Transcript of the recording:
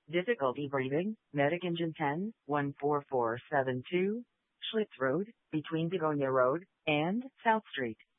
Difficulty breathing, Medic Engine 10, 14472, Schlitz Road, between Begonia Road and South Street.